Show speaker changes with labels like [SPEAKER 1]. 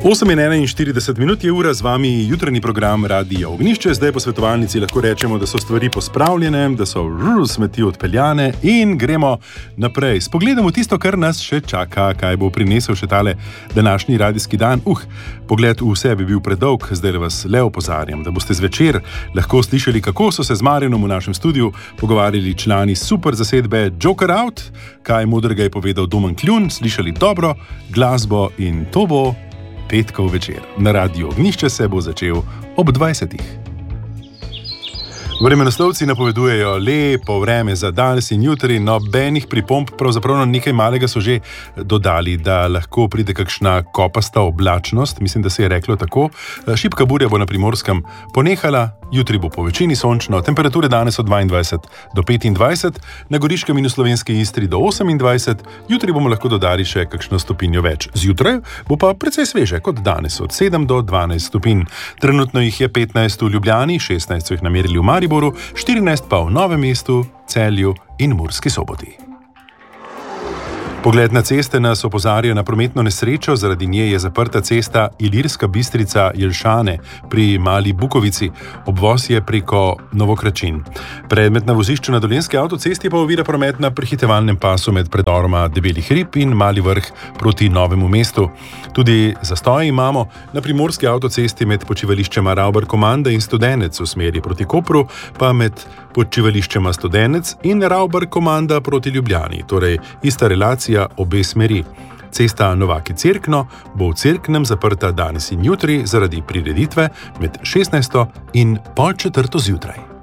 [SPEAKER 1] 8:41 je ura, z vami jutranji program Radia Ognjišče. Zdaj po svetovalnici lahko rečemo, da so stvari pospravljene, da so smeti odpeljane in gremo naprej. Spogledamo tisto, kar nas še čaka, kaj bo prinesel še tale današnji radijski dan. Pogled v vse bi bil predolg, zdaj vas le opozarjam, da boste zvečer lahko slišali, kako so se z Marjanom v našem studiu pogovarjali člani super zasedbe Joker Out, kaj modrega je povedal Domen Kljun, slišali dobro glasbo in to bo petkov večer. Na Radiu Ognjišče se bo začel ob 20. Vremenoslovci napovedujejo lepo vreme za danes in jutri, nobenih pripomb, pravzaprav nekaj malega so že dodali, da lahko pride kakšna kopasta oblačnost, mislim, da se je reklo tako. Šibka burja bo na Primorskem ponehala, jutri bo po večini sončno, temperature danes od 22 do 25, na Goriškem in v Slovenski Istri do 28, jutri bomo lahko dodali še kakšno stopinjo več. Zjutraj bo pa precej sveže kot danes, od 7 do 12 stopinj. Trenutno jih je 15 v Ljubljani, 16 so jih namerili v Mariboru, 14 pa v Novem mestu, Celju in Murski Soboti. Pogled na ceste nas opozarja na prometno nesrečo, zaradi nje je zaprta cesta Ilirska Bistrica-Jelšane pri Mali Bukovici, obvoz je preko Novokračin. Predmet na vozišču na Dolenjski avtocesti pa ovira promet na prehitevalnem pasu med predoroma Debeli hrib in Mali Vrh proti Novemu mestu. Tudi zastoje imamo na Primorski avtocesti med počivališčema Ravbar-Komanda in Studenec v smeri proti Kopru, pa med počivališčema Studenec in Ravbar-Komanda proti Ljubljani, torej ista relacija obe smeri. Cesta Novaki-Cerkno bo v Cerknem zaprta danes in jutri zaradi prireditve med 16. in pol četrto zjutraj.